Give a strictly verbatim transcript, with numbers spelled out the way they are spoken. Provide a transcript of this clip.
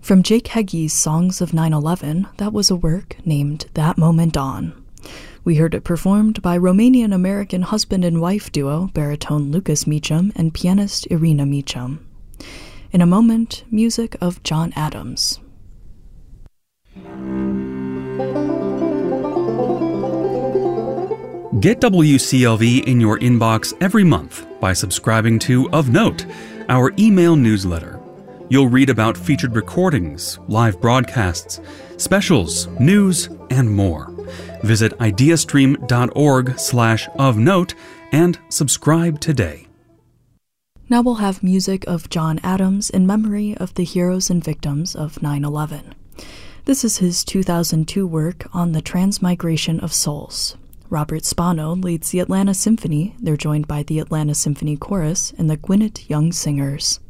From Jake Heggie's Songs of nine eleven, that was a work named That Moment On. We heard it performed by Romanian-American husband and wife duo baritone Lucas Meacham and pianist Irina Meacham. In a moment, music of John Adams. Get W C L V in your inbox every month by subscribing to Of Note, our email newsletter. You'll read about featured recordings, live broadcasts, specials, news, and more. Visit ideastream.org slash of note and subscribe today. Now we'll have music of John Adams in memory of the heroes and victims of nine eleven. This is his two thousand two work on the transmigration of souls. Robert Spano leads the Atlanta Symphony. They're joined by the Atlanta Symphony Chorus and the Gwinnett Young Singers.